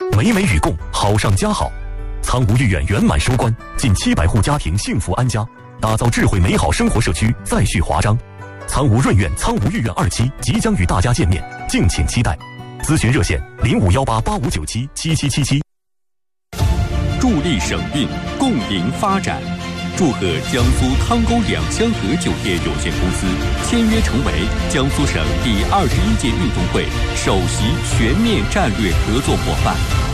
美美与共，好上加好。苍梧御苑圆满收官，近700户家庭幸福安家，打造智慧美好生活社区再续华章。苍梧润苑、苍梧御苑2期即将与大家见面，敬请期待。咨询热线051885977777。 助力省运，共赢发展。祝贺江苏汤沟两香河酒业有限公司签约成为江苏省第21届运动会首席全面战略合作伙伴。